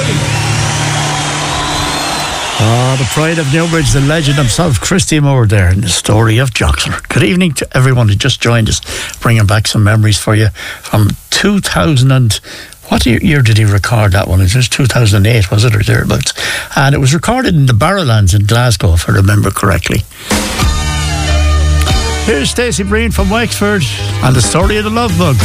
Oh, the pride of Newbridge, the legend himself, Christy Moore there in the story of Joxer. Good evening to everyone who just joined us, bringing back some memories for you from 2000 and... What year did he record that one? It was 2008, was it, or thereabouts? And it was recorded in the Barrowlands in Glasgow, if I remember correctly. Here's Stacey Breen from Wexford and the story of the Love Bug.